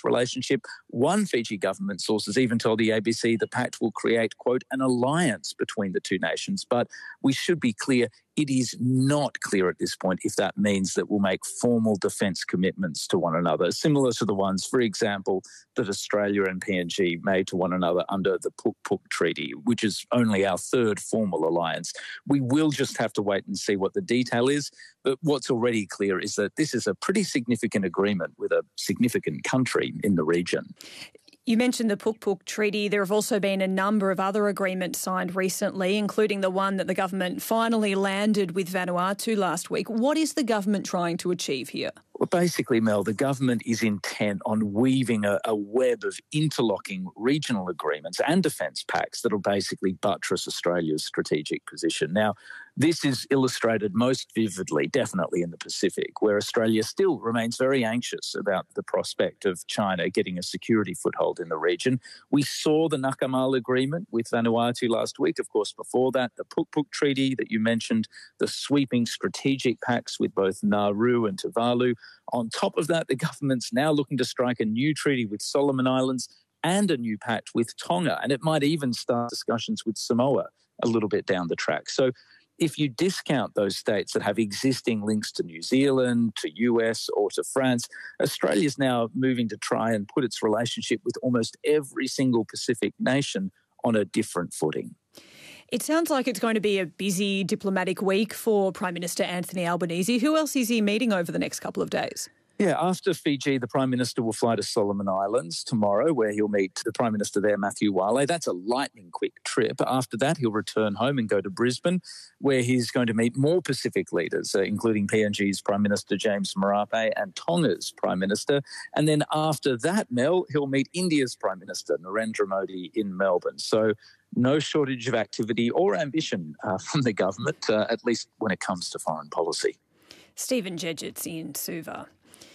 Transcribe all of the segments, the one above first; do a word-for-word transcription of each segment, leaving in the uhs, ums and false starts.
relationship. One Fiji government sources even told the A B C the pact will create, quote, an alliance between the two nations. But we should be clear, it is not clear at this point if that means that we'll make formal defence commitments to one another, similar to the ones, for example, that Australia and P N G made to one another under the Puk Puk Treaty, which is only our third formal alliance. We will just have to wait and see what the detail is. But what's already clear is that this is a pretty significant agreement with a significant country in the region. You mentioned the Puk Puk Treaty. There have also been a number of other agreements signed recently, including the one that the government finally landed with Vanuatu last week. What is the government trying to achieve here? Well, basically, Mel, the government is intent on weaving a, a web of interlocking regional agreements and defence pacts that will basically buttress Australia's strategic position. Now, this is illustrated most vividly, definitely in the Pacific, where Australia still remains very anxious about the prospect of China getting a security foothold in the region. We saw the Nakamal Agreement with Vanuatu last week. Of course, before that, the Puk Puk Treaty that you mentioned, the sweeping strategic pacts with both Nauru and Tuvalu. On top of that, the government's now looking to strike a new treaty with Solomon Islands and a new pact with Tonga, and it might even start discussions with Samoa a little bit down the track. So if you discount those states that have existing links to New Zealand, to U S or to France, Australia's now moving to try and put its relationship with almost every single Pacific nation on a different footing. It sounds like it's going to be a busy diplomatic week for Prime Minister Anthony Albanese. Who else is he meeting over the next couple of days? Yeah, after Fiji, the Prime Minister will fly to Solomon Islands tomorrow, where he'll meet the Prime Minister there, Matthew Wale. That's a lightning-quick trip. After that, he'll return home and go to Brisbane, where he's going to meet more Pacific leaders, uh, including P N G's Prime Minister James Marape and Tonga's Prime Minister. And then after that, Mel, he'll meet India's Prime Minister, Narendra Modi, in Melbourne. So no shortage of activity or ambition uh, from the government, uh, at least when it comes to foreign policy. Stephen Jedget's in Suva.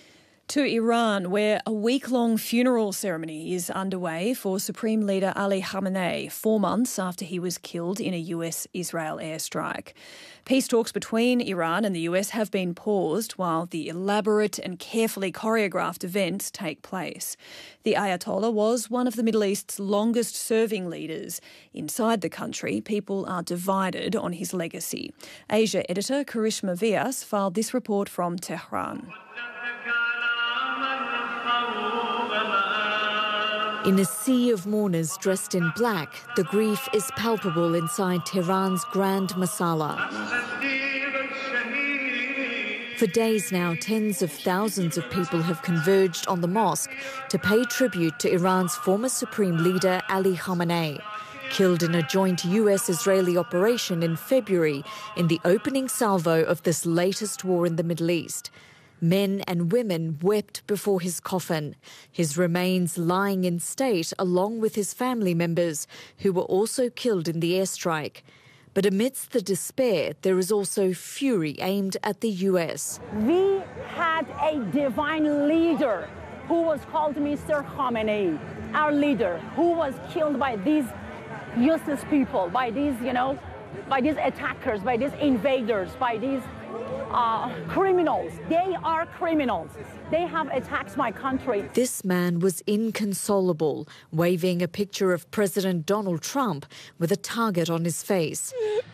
To Iran, where a week-long funeral ceremony is underway for Supreme Leader Ali Khamenei, four months after he was killed in a U S-Israel airstrike. Peace talks between Iran and the U S have been paused while the elaborate and carefully choreographed events take place. The Ayatollah was one of the Middle East's longest-serving leaders. Inside the country, people are divided on his legacy. Asia editor Karishma Vyas filed this report from Tehran. In a sea of mourners dressed in black, the grief is palpable inside Tehran's Grand Masala. For days now, tens of thousands of people have converged on the mosque to pay tribute to Iran's former supreme leader, Ali Khamenei, killed in a joint U S-Israeli operation in February in the opening salvo of this latest war in the Middle East. Men and women wept before his coffin, his remains lying in state along with his family members who were also killed in the airstrike. But amidst the despair, there is also fury aimed at the U S. We had a divine leader who was called Mister Khamenei, our leader, who was killed by these useless people, by these, you know, by these attackers, by these invaders, by these Uh, criminals. They are criminals. They have attacked my country. This man was inconsolable, waving a picture of President Donald Trump with a target on his face.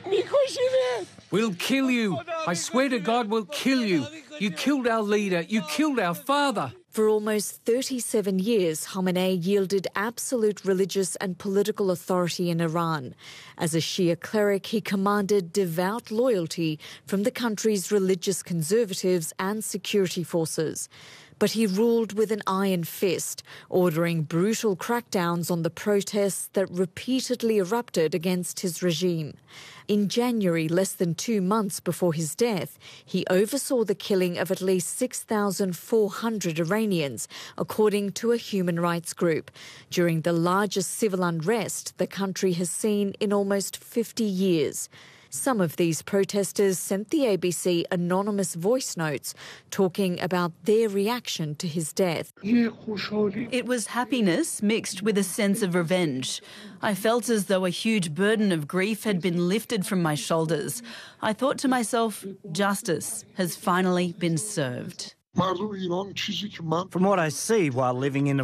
We'll kill you. I swear to God, we'll kill you. You killed our leader. You killed our father. For almost thirty-seven years, Khamenei yielded absolute religious and political authority in Iran. As a Shia cleric, he commanded devout loyalty from the country's religious conservatives and security forces. But he ruled with an iron fist, ordering brutal crackdowns on the protests that repeatedly erupted against his regime. In January, less than two months before his death, he oversaw the killing of at least six thousand four hundred Iranians, according to a human rights group, during the largest civil unrest the country has seen in almost fifty years. Some of these protesters sent the A B C anonymous voice notes talking about their reaction to his death. It was happiness mixed with a sense of revenge. I felt as though a huge burden of grief had been lifted from my shoulders. I thought to myself, justice has finally been served. From what I see while living in